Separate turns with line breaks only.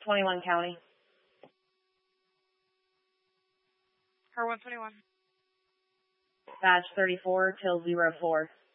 21 County.
Car 121.
Batch 34 till 04.